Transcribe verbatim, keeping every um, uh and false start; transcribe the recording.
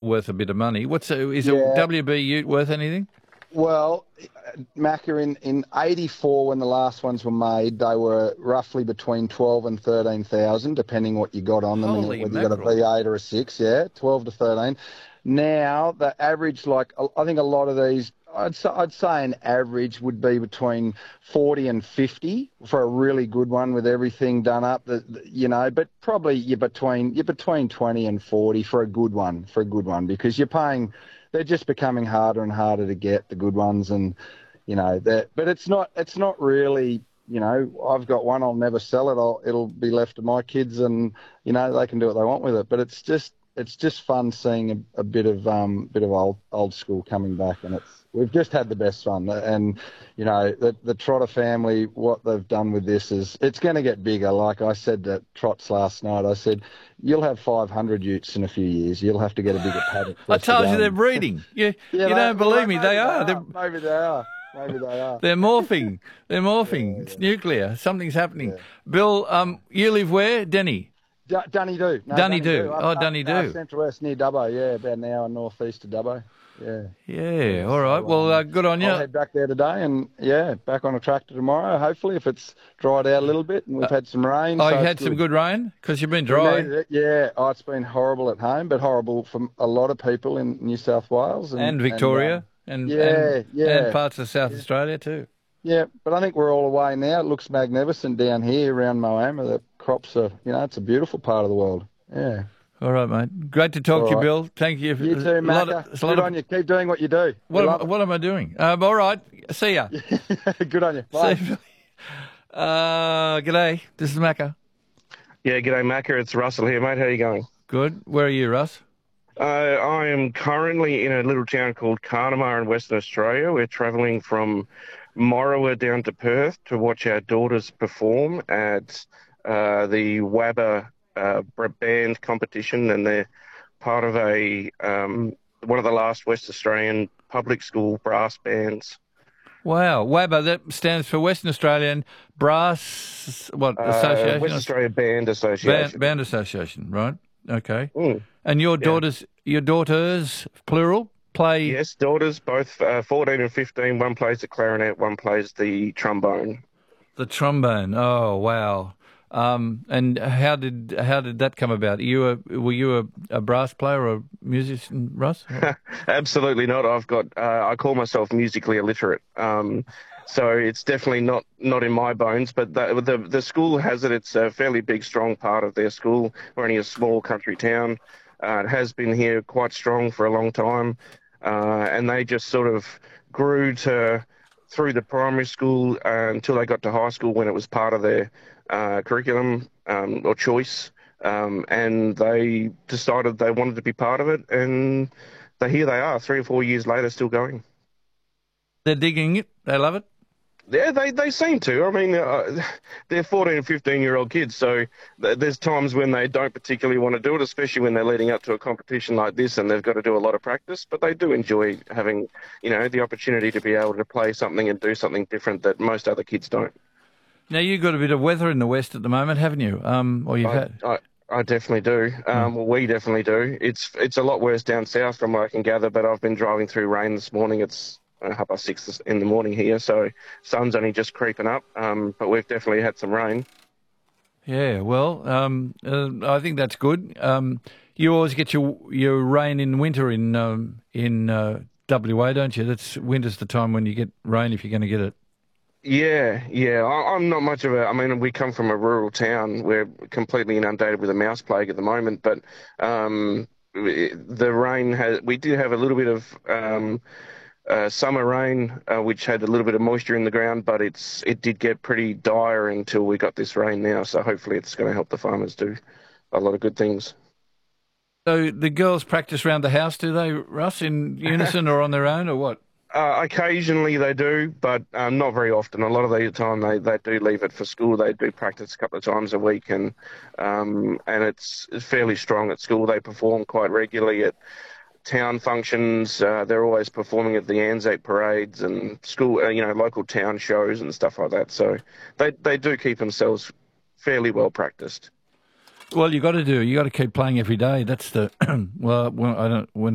worth a bit of money. What's a, is Yeah. a W B Ute worth anything? Well, Macca, in, in eighty-four, when the last ones were made, they were roughly between twelve and thirteen thousand, depending what you got on them, Holy and whether you got a mackerel. V eight or a six, yeah, twelve to thirteen. Now, the average, like, I think a lot of these, I'd say, I'd say an average would be between forty and fifty for a really good one with everything done up, the, the, you know, but probably you're between, you're between twenty and forty for a good one, for a good one, because you're paying, they're just becoming harder and harder to get, the good ones, and, you know, that, but it's not, it's not really, you know, I've got one, I'll never sell it, I'll, it'll be left to my kids, and, you know, they can do what they want with it, but it's just, it's just fun seeing a, a bit of um bit of old old school coming back, and it's we've just had the best fun. And you know, the the Trotter family, what they've done with this is it's going to get bigger. Like I said to Trots last night, I said you'll have five hundred utes in a few years. You'll have to get a bigger paddock. I told you they're breeding. You, yeah, you they, don't believe well, me. maybe They are. They're, Maybe they are. Maybe they are. they're morphing. They're morphing. Yeah, It's yeah. nuclear. Something's happening. Yeah. Bill, um, you live where? Denny. D- Dunny Do. No, Dunny Do. Up- Oh, up- Dunny uh, Do. Central West near Dubbo, yeah, about an hour northeast of Dubbo. Yeah. Yeah, all right. So, Well, um, uh, good on you. I'll head back there today and, yeah, back on a tractor tomorrow, hopefully, if it's dried out a little bit and we've had some rain. Oh, so you it's had some good rain? Because you've been We dry. needed it, yeah. Oh, it's been horrible at home, but horrible for a lot of people in New South Wales. And, And Victoria. And, And, um, yeah, and, yeah. and parts of South Australia too. yeah, but I think we're all away now. It looks magnificent down here around Moama. The crops are, you know, it's a beautiful part of the world. Yeah. All right, mate. Great to talk All to you, right. Bill. Thank you. You too, A lot of- Macca. it's a lot Good of- on you. Keep doing what you do. What We am, love what am I doing? Um, all right. See ya. it. Good on you. Bye. See you. Uh, g'day. This is Macca. Yeah, g'day, Macca. It's Russell here, mate. How you going? Good. Where are you, Russ? Uh, I am currently in a little town called Carnamah in Western Australia. We're travelling from Morawa down to Perth to watch our daughters perform at uh, the WABA uh, band competition, and they're part of a um, one of the last West Australian public school brass bands. Wow. WABA, that stands for Western Australian Brass, what, Uh, Association? West Australia Band Association. Band, Band Association, right? Okay. Mm. And your Yeah. daughters, your daughters, plural, play... Yes, daughters, both uh, fourteen and fifteen. One plays the clarinet, one plays the trombone. The trombone. Oh, wow. Um, and how did how did that come about? You a, were you a, a brass player or a musician, Russ? Absolutely not. I've got. Uh, I call myself musically illiterate. Um, so it's definitely not, not in my bones. But the, the the school has it. It's a fairly big, strong part of their school. We're only a small country town. Uh, it has been here quite strong for a long time, uh, and they just sort of grew to through the primary school uh, until they got to high school when it was part of their uh, curriculum um, or choice, um, and they decided they wanted to be part of it, and they, here they are, three or four years later, still going. They're digging it. They love it. Yeah, they, they seem to. I mean, uh, they're fourteen and fifteen-year-old kids, so th- there's times when they don't particularly want to do it, especially when they're leading up to a competition like this and they've got to do a lot of practice, but they do enjoy having, you know, the opportunity to be able to play something and do something different that most other kids don't. Now, you've got a bit of weather in the west at the moment, haven't you? Um, or you've I, had... I, I definitely do. Um, well, we definitely do. It's it's a lot worse down south from what I can gather, but I've been driving through rain this morning. It's uh, half past six in the morning here, so sun's only just creeping up, um, but we've definitely had some rain. Yeah, well, um, uh, I think that's good. Um, you always get your your rain in winter in um, in uh, W A, don't you? That's winter's the time when you get rain if you're going to get it. Yeah, yeah. I, I'm not much of a. I mean, we come from a rural town. We're completely inundated with a mouse plague at the moment, but um, the rain has. We did have a little bit of um, uh, summer rain, uh, which had a little bit of moisture in the ground, but it's it did get pretty dire until we got this rain now. So hopefully, it's going to help the farmers do a lot of good things. So the girls practice around the house, do they, Russ, in unison or on their own, or what? Uh, occasionally they do, but um, not very often. A lot of the time they, they do leave it for school. They do practice a couple of times a week, and um, and it's, it's fairly strong at school. They perform quite regularly at town functions. Uh, they're always performing at the Anzac parades and school, uh, you know, local town shows and stuff like that. So they they do keep themselves fairly well practiced. Well, you got to do. You got to keep playing every day. That's the well. When I don't when.